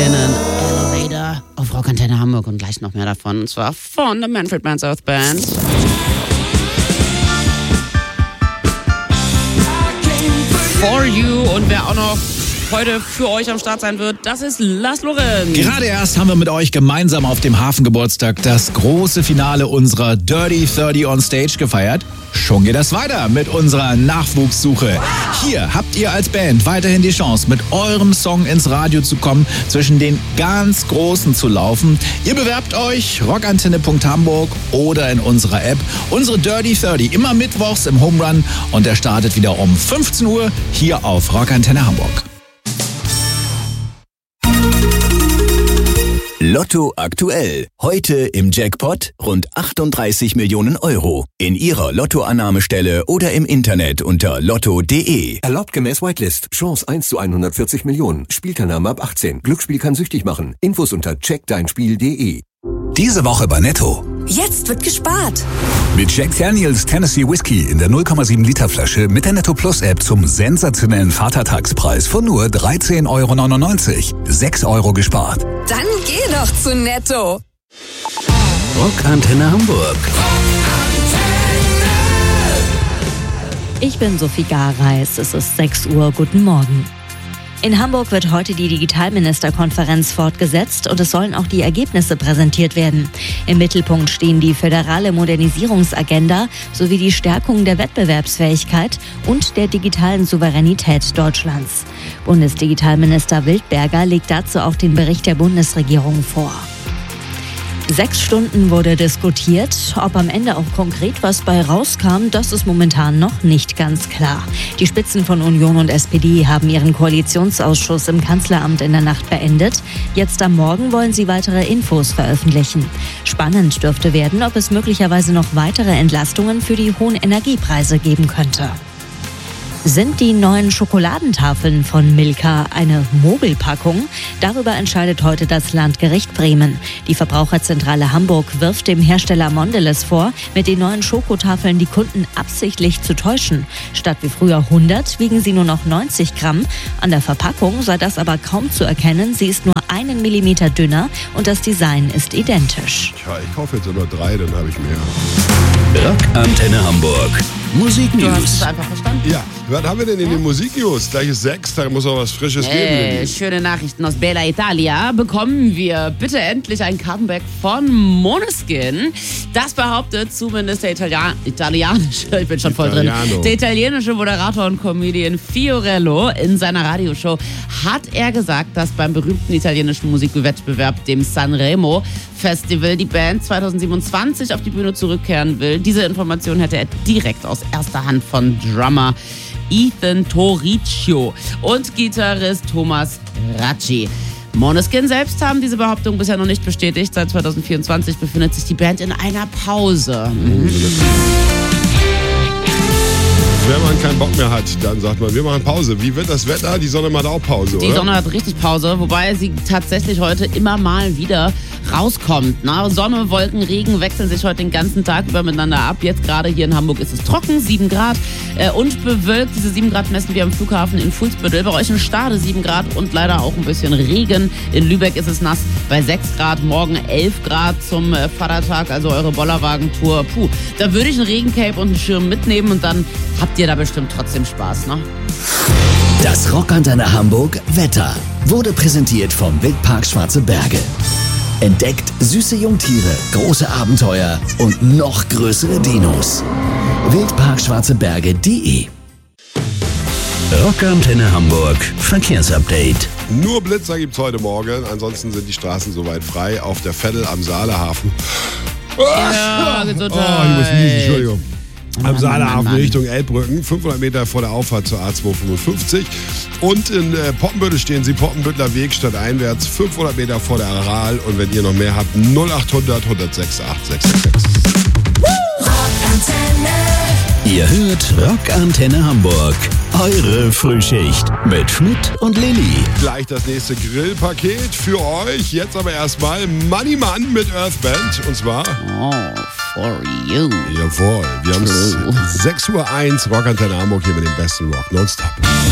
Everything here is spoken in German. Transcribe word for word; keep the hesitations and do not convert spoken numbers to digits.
Tränen. Elevator auf Rockantenne Hamburg und gleich noch mehr davon. Und zwar von der Manfred Mann's Earth Band. For You. Und wer auch noch heute für euch am Start sein wird, das ist Lars Lorenz. Gerade erst haben wir mit euch gemeinsam auf dem Hafengeburtstag das große Finale unserer Dirty dreißig on Stage gefeiert. Schon geht das weiter mit unserer Nachwuchssuche. Hier habt ihr als Band weiterhin die Chance, mit eurem Song ins Radio zu kommen, zwischen den ganz Großen zu laufen. Ihr bewerbt euch rockantenne punkt hamburg oder in unserer App. Unsere Dirty dreißig immer mittwochs im Home Run und der startet wieder um fünfzehn Uhr hier auf Rockantenne Hamburg. Lotto aktuell. Heute im Jackpot rund achtunddreißig Millionen Euro. In Ihrer Lottoannahmestelle oder im Internet unter lotto punkt de. Erlaubt gemäß Whitelist. Chance eins zu hundertvierzig Millionen. Spielteilnahme ab achtzehn. Glücksspiel kann süchtig machen. Infos unter check dein spiel punkt de. Diese Woche bei Netto. Jetzt wird gespart. Mit Jack Daniels Tennessee Whiskey in der null Komma sieben Liter Flasche mit der Netto Plus App zum sensationellen Vatertagspreis von nur dreizehn Euro neunundneunzig. sechs Euro gespart. Dann geh doch zu Netto. Rockantenne Hamburg. Ich bin Sophie Gareis. Es ist sechs Uhr. Guten Morgen. In Hamburg wird heute die Digitalministerkonferenz fortgesetzt und es sollen auch die Ergebnisse präsentiert werden. Im Mittelpunkt stehen die föderale Modernisierungsagenda sowie die Stärkung der Wettbewerbsfähigkeit und der digitalen Souveränität Deutschlands. Bundesdigitalminister Wildberger legt dazu auch den Bericht der Bundesregierung vor. Sechs Stunden wurde diskutiert. Ob am Ende auch konkret was bei rauskam, das ist momentan noch nicht ganz klar. Die Spitzen von Union und S P D haben ihren Koalitionsausschuss im Kanzleramt in der Nacht beendet. Jetzt am Morgen wollen sie weitere Infos veröffentlichen. Spannend dürfte werden, ob es möglicherweise noch weitere Entlastungen für die hohen Energiepreise geben könnte. Sind die neuen Schokoladentafeln von Milka eine Mogelpackung? Darüber entscheidet heute das Landgericht Bremen. Die Verbraucherzentrale Hamburg wirft dem Hersteller Mondelez vor, mit den neuen Schokotafeln die Kunden absichtlich zu täuschen. Statt wie früher hundert wiegen sie nur noch neunzig Gramm. An der Verpackung sei das aber kaum zu erkennen. Sie ist nur einen Millimeter dünner und das Design ist identisch. Tja, ich kaufe jetzt nur drei, dann habe ich mehr. Rockantenne Hamburg. Musik Du hast News. es einfach verstanden. Ja, was haben wir denn in den Musiknews? Gleich ist sechs, da muss auch was Frisches Hey, geben. schöne Nachrichten aus Bella Italia. Bekommen wir bitte endlich ein Comeback von Måneskin. Das behauptet zumindest der Italia- italienische, ich bin schon voll drin, Italiano. der italienische Moderator und Comedian Fiorello. In seiner Radioshow hat er gesagt, dass beim berühmten italienischen Musikwettbewerb, dem Sanremo Festival, die Band zweitausendsiebenundzwanzig auf die Bühne zurückkehren will. Diese Information hätte er direkt aus erster Hand von Drummer Ethan Torriccio und Gitarrist Thomas Racci. Måneskin selbst haben diese Behauptung bisher noch nicht bestätigt. Seit zweitausendvierundzwanzig befindet sich die Band in einer Pause. Mhm. Wenn man keinen Bock mehr hat, dann sagt man, wir machen Pause. Wie wird das Wetter? Die Sonne macht auch Pause, oder? Die Sonne hat richtig Pause, wobei sie tatsächlich heute immer mal wieder rauskommt. Na, Sonne, Wolken, Regen wechseln sich heute den ganzen Tag über miteinander ab. Jetzt gerade hier in Hamburg ist es trocken, sieben Grad äh, und bewölkt. Diese sieben Grad messen wir am Flughafen in Fuhlsbüttel. Bei euch in Stade sieben Grad und leider auch ein bisschen Regen. In Lübeck ist es nass bei sechs Grad. Morgen elf Grad zum äh, Vatertag, also eure Bollerwagentour. Puh, da würde ich ein Regencape und einen Schirm mitnehmen und dann habt ihr da bestimmt trotzdem Spaß, ne? Das Rockantenne Hamburg Wetter wurde präsentiert vom Wildpark Schwarze Berge. Entdeckt süße Jungtiere, große Abenteuer und noch größere Dinos. wildpark schwarze berge punkt de. Rockantenne Hamburg Verkehrsupdate. Nur Blitzer gibt's heute Morgen, ansonsten sind die Straßen soweit frei. Auf der Veddel am Saalehafen. Ja, Gesundheit. Oh, ich muss niesen, Entschuldigung. Am Mann, Saalehafen Mann, Mann. Richtung Elbbrücken, fünfhundert Meter vor der Auffahrt zur A zweihundertfünfundfünfzig. Und in äh, Poppenbüttel stehen Sie Poppenbüttler Weg stadteinwärts, fünfhundert Meter vor der Aral. Und wenn ihr noch mehr habt, null achthundert, hundertsechs, acht sechs sechs sechs. Ihr hört Rockantenne Hamburg. Eure Frühschicht mit Schmidt und Lilly. Gleich das nächste Grillpaket für euch. Jetzt aber erstmal Money Man mit Earthband. Und zwar... Oh, for you. Jawohl, wir haben es sechs Uhr eins, Rockantenne Hamburg hier mit dem besten Rock nonstop.